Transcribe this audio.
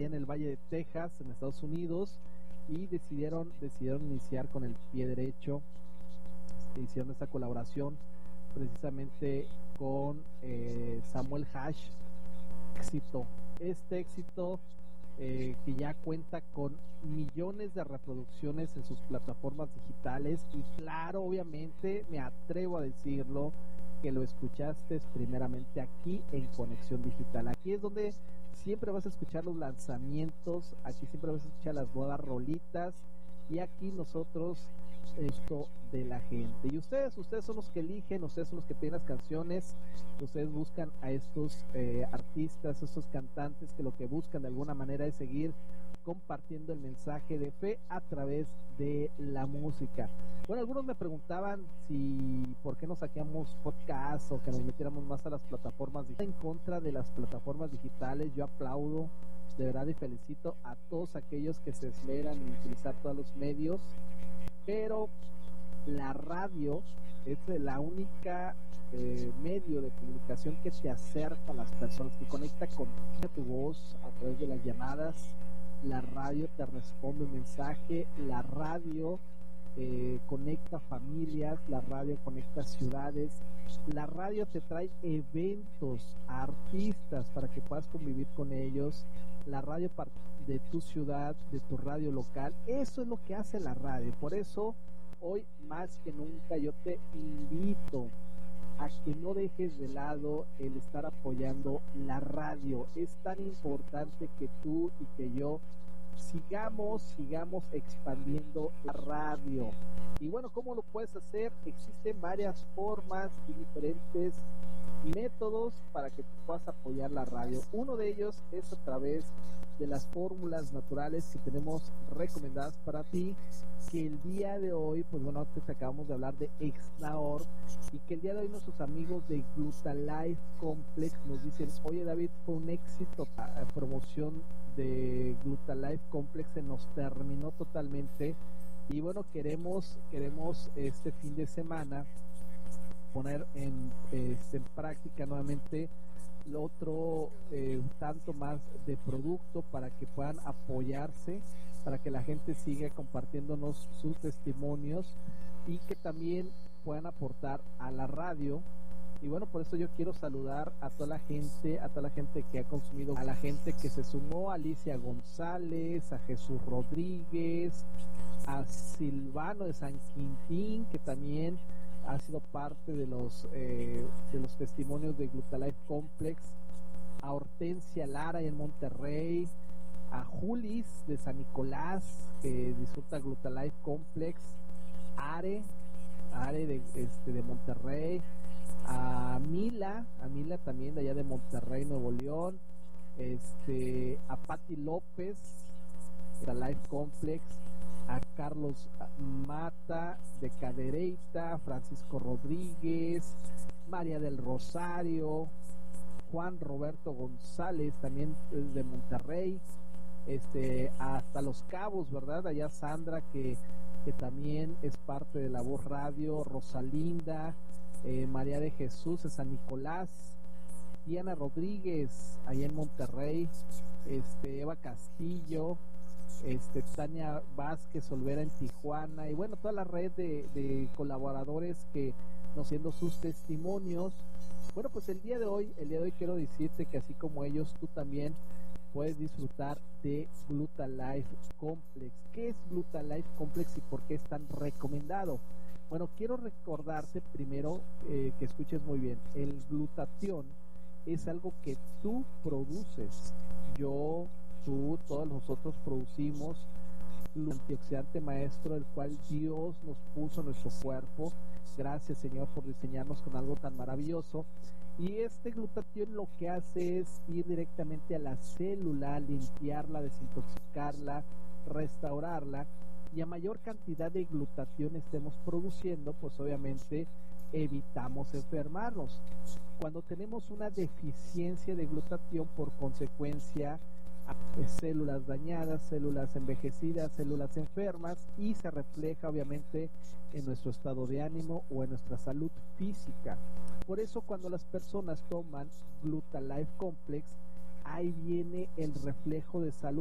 en el Valle de Texas, en Estados Unidos, y decidieron iniciar con el pie derecho. Hicieron esta colaboración precisamente con Samuel Hash. Este éxito que ya cuenta con millones de reproducciones en sus plataformas digitales, y claro, obviamente me atrevo a decirlo, que lo escuchaste primeramente aquí en Conexión Digital. Aquí es donde siempre vas a escuchar los lanzamientos, aquí siempre vas a escuchar las nuevas rolitas, y aquí nosotros esto de la gente. Y ustedes son los que eligen, ustedes son los que piden las canciones, ustedes buscan a estos artistas, estos cantantes que lo que buscan de alguna manera es seguir compartiendo el mensaje de fe a través de la música. Bueno, algunos me preguntaban si por qué no saqueamos podcast o que nos metiéramos más a las plataformas digitales. En contra de las plataformas digitales, yo aplaudo de verdad y felicito a todos aquellos que se esmeran en utilizar todos los medios, pero la radio es la única medio de comunicación que te acerca a las personas, que conecta con tu voz a través de las llamadas. La radio te responde un mensaje, la radio conecta familias, la radio conecta ciudades, la radio te trae eventos, artistas para que puedas convivir con ellos, la radio de tu ciudad, de tu radio local. Eso es lo que hace la radio. Por eso hoy más que nunca yo te invito a que no dejes de lado el estar apoyando la radio. Es tan importante que tú y que yo sigamos expandiendo la radio. Y bueno, ¿cómo lo puedes hacer? Existen varias formas y diferentes métodos para que tú puedas apoyar la radio. Uno de ellos es a través de las fórmulas naturales que tenemos recomendadas para ti, que el día de hoy, pues bueno, te acabamos de hablar de Exnaor, y que el día de hoy nuestros amigos de Glutalife Complex nos dicen: oye David, fue un éxito, la promoción de Glutalife Complex se nos terminó totalmente, y bueno, queremos este fin de semana poner en práctica nuevamente lo otro tanto más de producto para que puedan apoyarse, para que la gente siga compartiéndonos sus testimonios y que también puedan aportar a la radio. Y bueno, por eso yo quiero saludar a toda la gente que ha consumido, a la gente que se sumó: a Alicia González, a Jesús Rodríguez, a Silvano de San Quintín, que también ha sido parte de los testimonios de Glutalife Complex, a Hortensia Lara en Monterrey, a Julis de San Nicolás, que disfruta Glutalife Complex, Are de Monterrey, a Mila también de allá de Monterrey, Nuevo León, a Patti López, Glutalife Complex, a Carlos Mata de Cadereyta, Francisco Rodríguez, María del Rosario, Juan Roberto González también de Monterrey, hasta Los Cabos, ¿verdad? Allá Sandra que también es parte de La Voz Radio, Rosalinda, María de Jesús de San Nicolás, Diana Rodríguez allá en Monterrey, Eva Castillo, Tania Vázquez Olvera en Tijuana, y bueno, toda la red de colaboradores que nos siendo sus testimonios. Bueno, pues el día de hoy quiero decirte que así como ellos, tú también puedes disfrutar de Glutalife Complex. ¿Qué es Glutalife Complex y por qué es tan recomendado? Bueno, quiero recordarte primero que escuches muy bien. El glutatión es algo que tú produces. Yo, tú, todos nosotros producimos el antioxidante maestro, el cual Dios nos puso en nuestro cuerpo. Gracias, Señor, por diseñarnos con algo tan maravilloso. Y este glutatión lo que hace es ir directamente a la célula, limpiarla, desintoxicarla, restaurarla, y a mayor cantidad de glutatión estemos produciendo, pues obviamente evitamos enfermarnos. Cuando tenemos una deficiencia de glutatión, por consecuencia, células dañadas, células envejecidas, células enfermas, y se refleja obviamente en nuestro estado de ánimo o en nuestra salud física. Por eso cuando las personas toman Glutalife Complex, ahí viene el reflejo de salud.